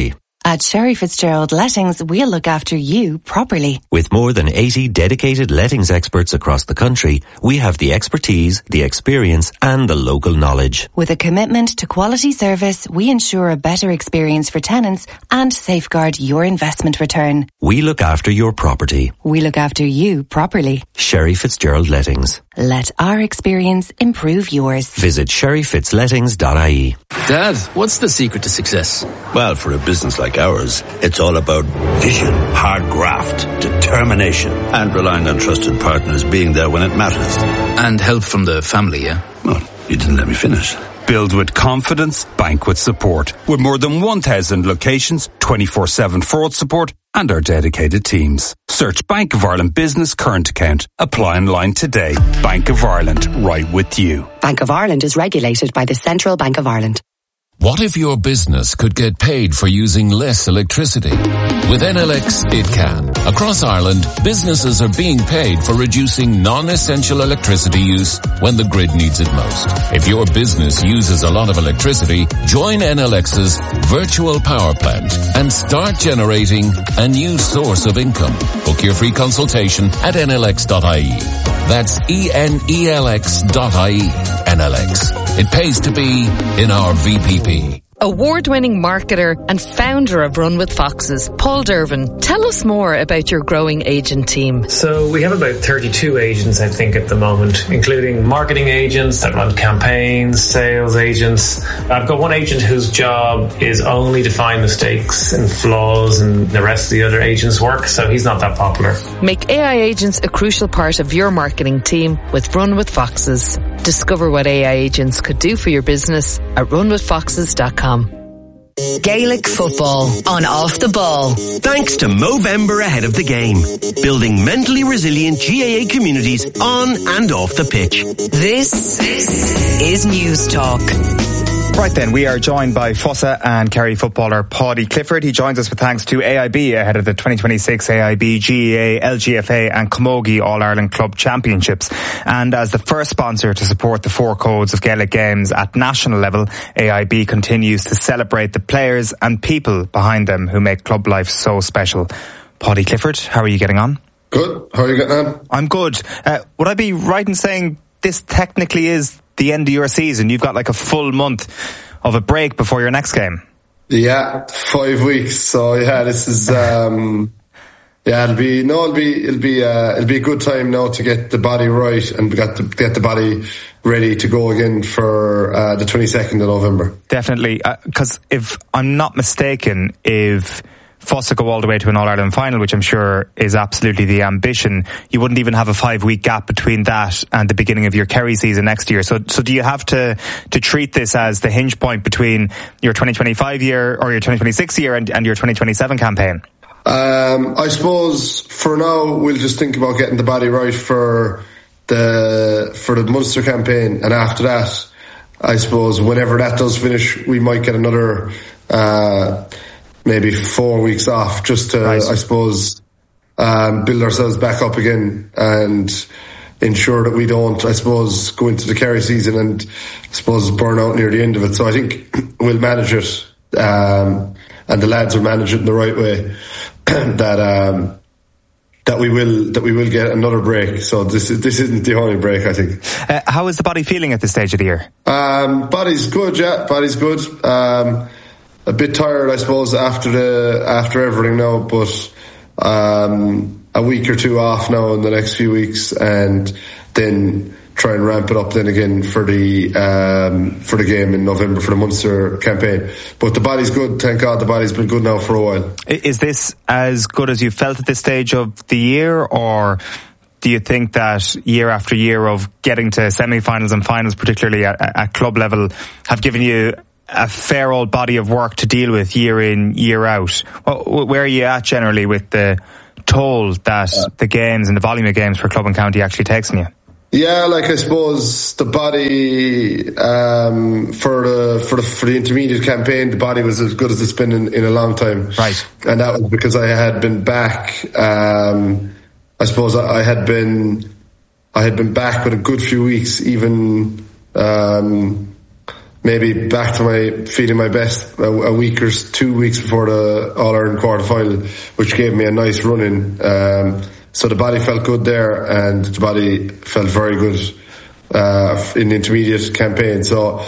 At Sherry Fitzgerald Lettings, we'll look after you properly. With more than eighty dedicated lettings experts across the country, we have the expertise, the experience and the local knowledge. With a commitment to quality service, we ensure a better experience for tenants and safeguard your investment return. We look after your property. We look after you properly. Sherry Fitzgerald Lettings. Let our experience improve yours. Visit sherry fitz lettings dot I E. Dad, what's the secret to success? Well, for a business like ours, it's all about vision, hard graft, determination, and relying on trusted partners being there when it matters. And help from the family, yeah? Well, you didn't let me finish. Build with confidence, bank with support. With more than one thousand locations, twenty-four seven fraud support, and our dedicated teams. Search Bank of Ireland Business Current Account. Apply online today. Bank of Ireland, right with you. Bank of Ireland is regulated by the Central Bank of Ireland. What if your business could get paid for using less electricity? With N L X, it can. Across Ireland, businesses are being paid for reducing non-essential electricity use when the grid needs it most. If your business uses a lot of electricity, join N L X's virtual power plant and start generating a new source of income. Book your free consultation at N L X dot I E. That's E N E L X dot I E. N L X. It pays to be in our V P P. Award-winning marketer and founder of Run with Foxes, Paul Dervin. Tell us more about your growing agent team. So we have about thirty-two agents, I think, at the moment, including marketing agents that run campaigns, sales agents. I've got one agent whose job is only to find mistakes and flaws in the rest of the other agents' work, so he's not that popular. Make A I agents a crucial part of your marketing team with Run with Foxes. Discover what A I agents could do for your business at run with foxes dot com. Gaelic football on Off the Ball. Thanks to Movember ahead of the game. Building mentally resilient G A A communities on and off the pitch. This is News Talk. Right then, we are joined by Fossa and Kerry footballer Paudie Clifford. He joins us with thanks to A I B ahead of the twenty twenty-six A I B, G E A, L G F A and Camogie All-Ireland Club Championships. And as the first sponsor to support the four codes of Gaelic games at national level, A I B continues to celebrate the players and people behind them who make club life so special. Paudie Clifford, how are you getting on? Good. How are you getting on? I'm good. Uh, would I be right in saying this technically is the end of your season? You've got like a full month of a break before your next game. Yeah, five weeks. So yeah, this is um yeah, it'll be no, it'll be it'll be uh, it'll be a good time now to get the body right and we got to get the body ready to go again for uh, the twenty-second of November. Definitely, because uh, if I'm not mistaken, if Fossa go all the way to an All-Ireland final, which I'm sure is absolutely the ambition, you wouldn't even have a five-week gap between that and the beginning of your Kerry season next year. So so do you have to, to treat this as the hinge point between your twenty twenty-five year or your twenty twenty-six year and, and your twenty twenty-seven campaign? Um, I suppose for now we'll just think about getting the body right for the for the Munster campaign, and after that, I suppose whenever that does finish, we might get another uh maybe four weeks off just to, nice. I suppose, um, build ourselves back up again and ensure that we don't, I suppose, go into the Kerry season and, I suppose, burn out near the end of it. So I think we'll manage it, um, and the lads will manage it in the right way. that um, that we will that we will get another break. So this is this isn't the only break, I think. Uh, how is the body feeling at this stage of the year? Um, body's good, yeah. Body's good. Um, A bit tired, I suppose, after the after everything now, but um, a week or two off now in the next few weeks, and then try and ramp it up then again for the um, for the game in November for the Munster campaign. But the body's good, thank God. The body's been good now for a while. Is this as good as you felt at this stage of the year, or do you think that year after year of getting to semi-finals and finals, particularly at, at club level, have given you a fair old body of work to deal with year in, year out? Well, where are you at generally with the toll that yeah. the games and the volume of games for club and county actually takes on you? Yeah, like I suppose the body um, for the for the for the intermediate campaign, the body was as good as it's been in, in a long time. Right, and that was because I had been back. Um, I suppose I had been I had been back with a good few weeks, even. Um, maybe back to my feeling my best a, a week or two weeks before the All-Ireland quarter-final, which gave me a nice run in. Um, so the body felt good there, and the body felt very good uh, in the intermediate campaign. So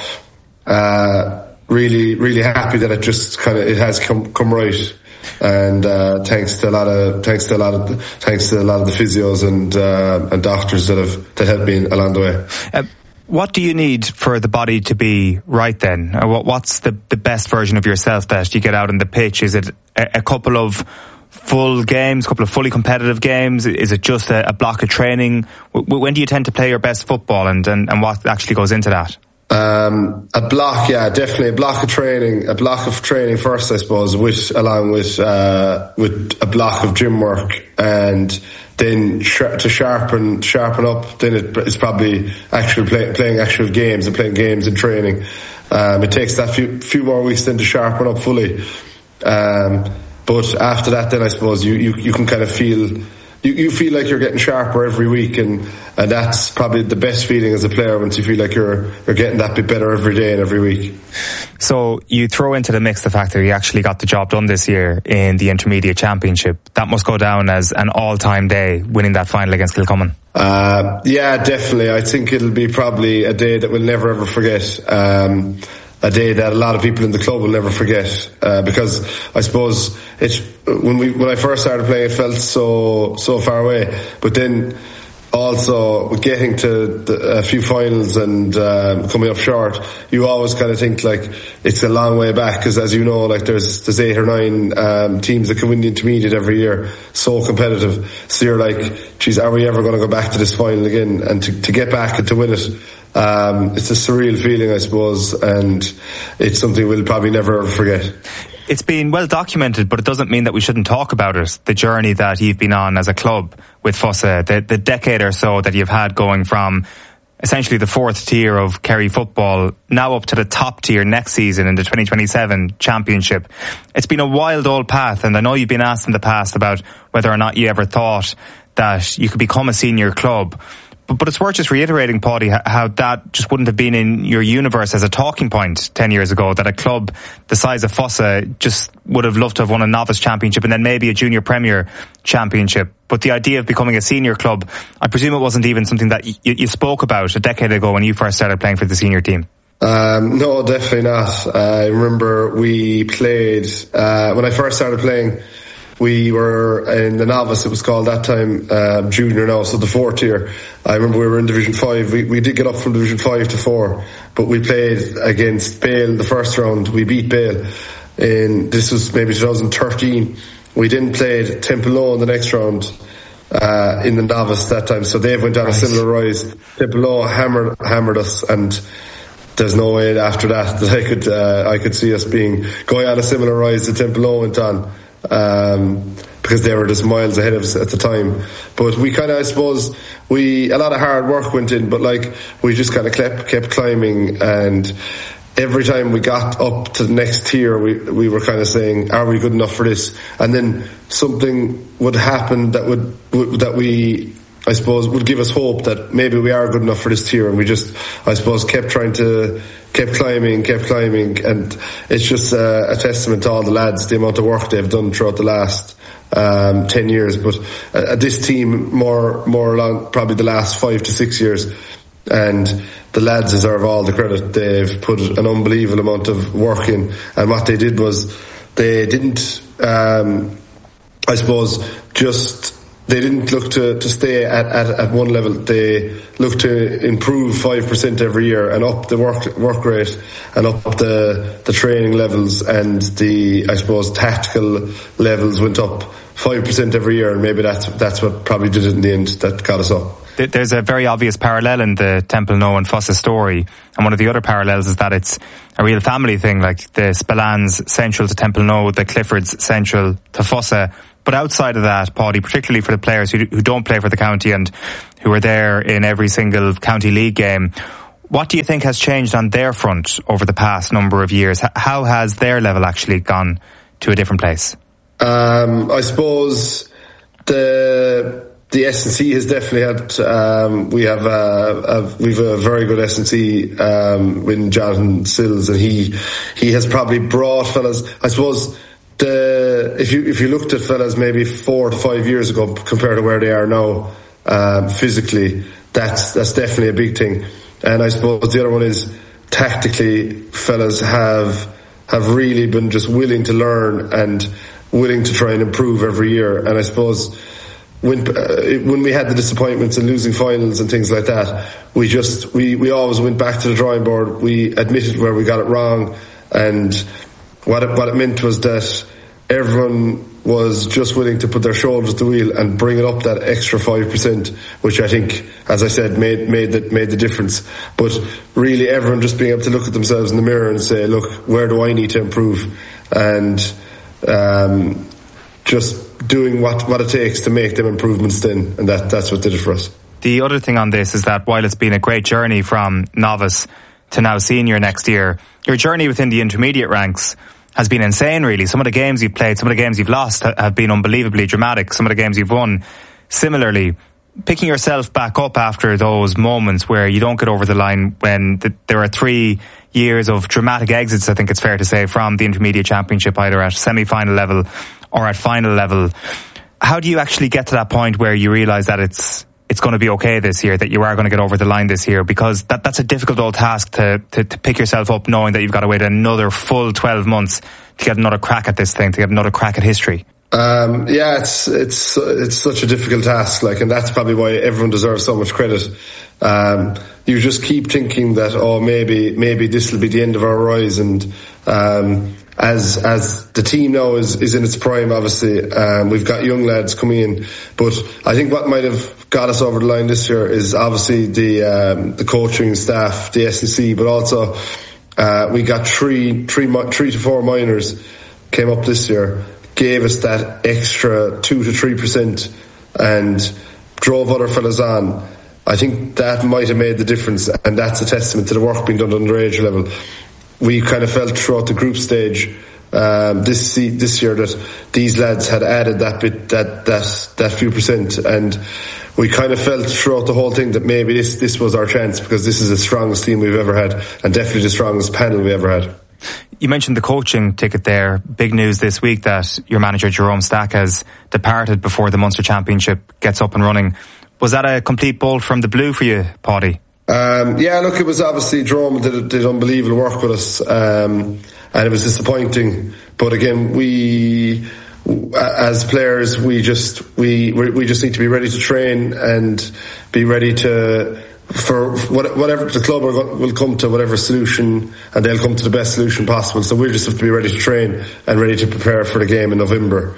uh, really, really happy that it just kind of it has come come right. And uh, thanks to a lot of thanks to a lot of thanks to a lot of the physios and uh, and doctors that have that helped me along the way. Uh, what do you need for the body to be right then? Uh, what, what's the the best version of yourself that you get out on the pitch? Is it a, a couple of full games, a couple of fully competitive games? Is it just a, a block of training? W- when do you tend to play your best football, and, and, and what actually goes into that? Um, a block, yeah, definitely a block of training, a block of training first, I suppose, with, along with, uh, with a block of gym work, and then sh- to sharpen, sharpen up, then it, it's probably actually play, playing actual games and playing games and training. Um, it takes that few, few more weeks then to sharpen up fully. Um, but after that, then I suppose you, you, you can kind of feel, You, you feel like you're getting sharper every week, and, and that's probably the best feeling as a player, once you feel like you're you're getting that bit better every day and every week. So you throw into the mix the fact that you actually got the job done this year in the Intermediate Championship. That must go down as an all-time day, winning that final against Kilcummin. Uh, yeah, definitely. I think it'll be probably a day that we'll never ever forget. Um, a day that a lot of people in the club will never forget, uh, because I suppose it's when we when I first started playing, it felt so so far away, but then also getting to the, a few finals and um, coming up short, you always kind of think like it's a long way back, because as you know, like there's there's eight or nine um, teams that can win the intermediate every year, so competitive. So you're like, geez, are we ever going to go back to this final again? And to, to get back and to win it, Um, it's a surreal feeling, I suppose, and it's something we'll probably never ever forget. It's been well documented, but it doesn't mean that we shouldn't talk about it. The journey that you've been on as a club with Fossa, the, the decade or so that you've had going from essentially the fourth tier of Kerry football now up to the top tier next season in the twenty twenty-seven championship. It's been a wild old path, and I know you've been asked in the past about whether or not you ever thought that you could become a senior club. But, but it's worth just reiterating, Paddy, how that just wouldn't have been in your universe as a talking point ten years ago, that a club the size of Fossa just would have loved to have won a novice championship and then maybe a junior premier championship. But the idea of becoming a senior club, I presume it wasn't even something that you, you spoke about a decade ago when you first started playing for the senior team. Um, no, definitely not. Uh, I remember we played, uh, when I first started playing, we were in the novice, it was called that time, um, junior now, so the fourth tier. I remember we were in Division five. We, we did get up from Division five to four, but we played against Bale the first round. We beat Bale. In, this was maybe twenty thirteen. We then played Temple in the next round, uh, in the novice that time. So they went on nice. a similar rise. Temple hammered, hammered us, and there's no way after that that I could, uh, I could see us being, going on a similar rise that Temple went on. Um, because they were just miles ahead of us at the time. But we kind of, I suppose, we, a lot of hard work went in, but like, we just kind of kept, kept climbing, and every time we got up to the next tier, we, we were kind of saying, are we good enough for this? And then something would happen that would, would that we, I suppose, would give us hope that maybe we are good enough for this tier, and we just, I suppose, kept trying to, kept climbing, kept climbing, and it's just uh, a testament to all the lads, the amount of work they've done throughout the last um, ten years. But uh, this team, more, more along probably the last five to six years, and the lads deserve all the credit. They've put an unbelievable amount of work in, and what they did was they didn't, um, I suppose, just. They didn't look to, to stay at, at, at one level. They looked to improve five percent every year and up the work, work rate and up the, the training levels, and the, I suppose, tactical levels went up five percent every year, and maybe that's, that's what probably did it in the end that got us up. There's a very obvious parallel in the Temple No and Fossa story, and one of the other parallels is that it's a real family thing, like the Spillans central to Temple No, the Cliffords central to Fossa. But outside of that, Paddy, particularly for the players who, who don't play for the county and who are there in every single county league game, what do you think has changed on their front over the past number of years? How has their level actually gone to a different place? Um, I suppose the the S and C has definitely helped. Um, we have a, a we've a very good S and C um, with Jonathan Sills, and he he has probably brought fellas. I suppose the if you if you looked at fellas maybe four to five years ago compared to where they are now um, physically, that's that's definitely a big thing. And I suppose the other one is tactically, fellas have have really been just willing to learn and willing to try and improve every year. And I suppose. When uh, when we had the disappointments and losing finals and things like that, we just we, we always went back to the drawing board. We admitted where we got it wrong, and what it, what it meant was that everyone was just willing to put their shoulders to the wheel and bring it up that extra five percent, which I think, as I said, made made the, made the difference. But really, everyone just being able to look at themselves in the mirror and say, "Look, where do I need to improve?" and um, just. doing what, what it takes to make them improvements then, and that, that's what did it for us. The other thing on this is that while it's been a great journey from novice to now senior next year, your journey within the intermediate ranks has been insane, really. Some of the games you've played, some of the games you've lost have been unbelievably dramatic. Some of the games you've won, similarly. Picking yourself back up after those moments where you don't get over the line, when the, there are three years of dramatic exits, I think it's fair to say, from the intermediate championship, either at semi-final level or at final level. How do you actually get to that point where you realise that it's it's going to be okay this year, that you are going to get over the line this year? Because that that's a difficult old task to, to, to pick yourself up knowing that you've got to wait another full twelve months to get another crack at this thing, to get another crack at history. Um, yeah, it's, it's, it's such a difficult task, like, and that's probably why everyone deserves so much credit. Um, you just keep thinking that, oh, maybe, maybe this will be the end of our rise. And, um, as, as the team now is, is in its prime, obviously, um, we've got young lads coming in, but I think what might have got us over the line this year is obviously the, um, the coaching staff, the S and C, but also, uh, we got three, three, three to four minors came up this year, gave us that extra two to three percent and drove other fellas on. I think that might have made the difference, and that's a testament to the work being done at underage level. We kind of felt throughout the group stage um, this this year that these lads had added that bit, that that that few percent, and we kind of felt throughout the whole thing that maybe this this was our chance, because this is the strongest team we've ever had, and definitely the strongest panel we ever had. You mentioned the coaching ticket there. Big news this week that your manager Jerome Stack has departed before the Munster Championship gets up and running. Was that a complete bolt from the blue for you, Paddy? Um, yeah, look, it was obviously Jerome did, did unbelievable work with us, um, and it was disappointing. But again, we, as players, we just we we just need to be ready to train and be ready to. For whatever the club will come to, whatever solution, and they'll come to the best solution possible. So we just have to be ready to train and ready to prepare for the game in November.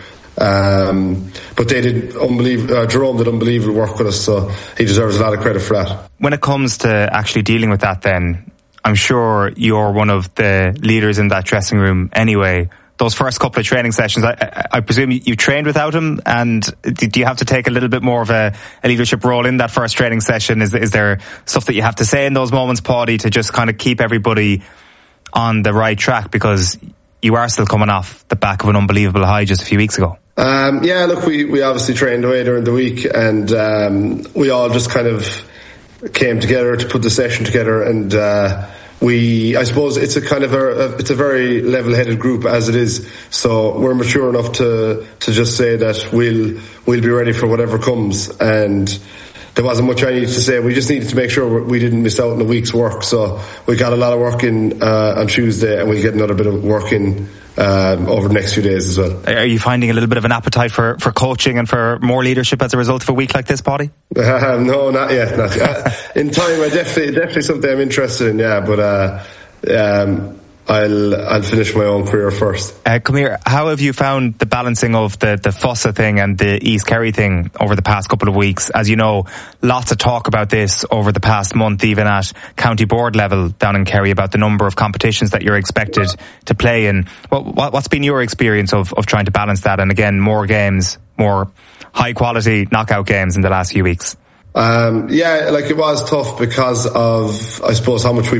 Um, but they did unbelievable. Uh, Jerome did unbelievable work with us, so he deserves a lot of credit for that. When it comes to actually dealing with that, then I'm sure you're one of the leaders in that dressing room anyway. Those first couple of training sessions, I, I, I presume you, you trained without him, and do you have to take a little bit more of a, a leadership role in that first training session? Is, is there stuff that you have to say in those moments, Paddy, to just kind of keep everybody on the right track, because you are still coming off the back of an unbelievable high just a few weeks ago? Um, yeah, look, we, we obviously trained away during the week, and um, we all just kind of came together to put the session together, and uh We, I suppose it's a kind of a, it's a very level-headed group as it is. So we're mature enough to, to just say that we'll, we'll be ready for whatever comes. And there wasn't much I needed to say. We just needed to make sure we didn't miss out on a week's work. So we got a lot of work in, uh, on Tuesday, and we'll get another bit of work in, um, over the next few days as well. Are you finding a little bit of an appetite for, for coaching and for more leadership as a result of a week like this, Paddy? Uh, no, not yet. Not yet. In time, I definitely, definitely something I'm interested in. Yeah, but uh, um, I'll I'll finish my own career first. Uh, come here. How have you found the balancing of the the Fossa thing and the East Kerry thing over the past couple of weeks? As you know, lots of talk about this over the past month, even at county board level down in Kerry, about the number of competitions that you're expected to play in. What, what's been your experience of of trying to balance that? And again, more games, more high quality knockout games in the last few weeks. Um, yeah, like it was tough because of, I suppose, how much we